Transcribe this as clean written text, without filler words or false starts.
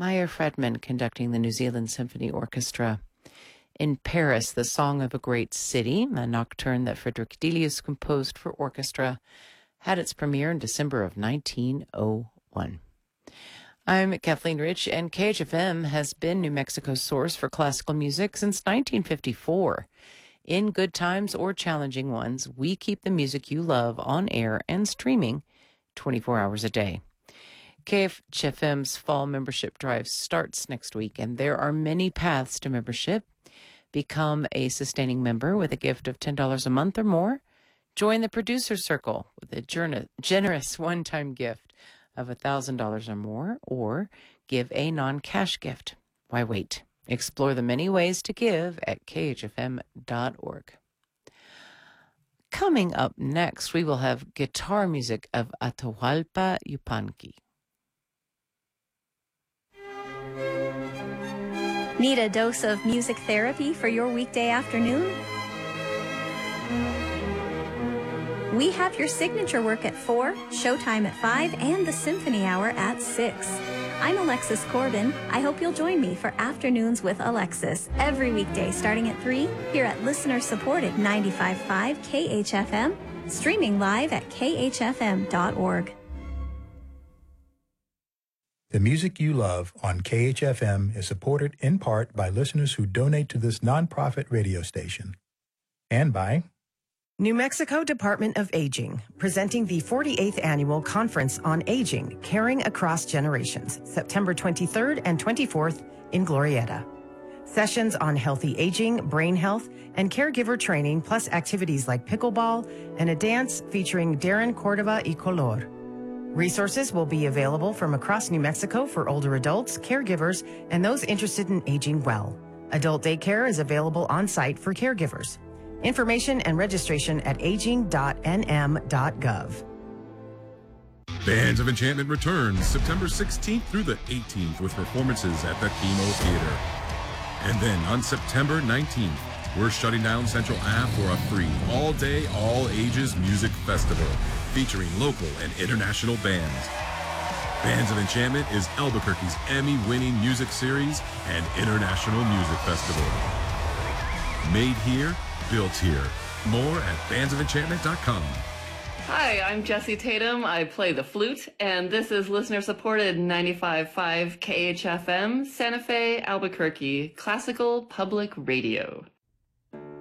Meyer Fredman conducting the New Zealand Symphony Orchestra. In Paris, The Song of a Great City, a nocturne that Frederick Delius composed for orchestra, had its premiere in December of 1901. I'm Kathleen Rich, and KHFM has been New Mexico's source for classical music since 1954. In good times or challenging ones, we keep the music you love on air and streaming 24 hours a day. KHFM's fall membership drive starts next week, and there are many paths to membership. Become a sustaining member with a gift of $10 a month or more. Join the producer circle with a generous one-time gift of $1,000 or more, or give a non-cash gift. Why wait? Explore the many ways to give at khfm.org. Coming up next, we will have guitar music of Atahualpa Yupanqui. Need a dose of music therapy for your weekday afternoon? We have your signature work at 4, showtime at 5, and the symphony hour at 6. I'm Alexis Corbin. I hope you'll join me for Afternoons with Alexis every weekday starting at 3 here at listener-supported 95.5 KHFM, streaming live at khfm.org. The music you love on KHFM is supported in part by listeners who donate to this nonprofit radio station, and by New Mexico Department of Aging, presenting the 48th Annual Conference on Aging, Caring Across Generations, September 23rd and 24th in Glorieta. Sessions on healthy aging, brain health, and caregiver training, plus activities like pickleball and a dance featuring Darren Cordova y Color. Resources will be available from across New Mexico for older adults, caregivers, and those interested in aging well. Adult daycare is available on site for caregivers. Information and registration at aging.nm.gov. Bands of Enchantment returns September 16th through the 18th with performances at the Chemo Theater. And then on September 19th, we're shutting down Central Ave for a free all-day, all-ages music festival featuring local and international bands. Bands of Enchantment is Albuquerque's Emmy-winning music series and international music festival. Made here, built here. More at bandsoфenchantment.com. Hi, I'm Jessie Tatum. I play the flute, and this is listener-supported 95.5 KHFM, Santa Fe, Albuquerque, classical public radio.